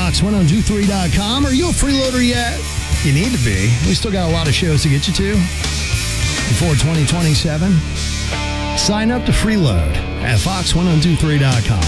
fox1023.com. Are you a freeloader yet? You need to be. We still got a lot of shows to get you to before 2027. Sign up to freeload at fox1023.com.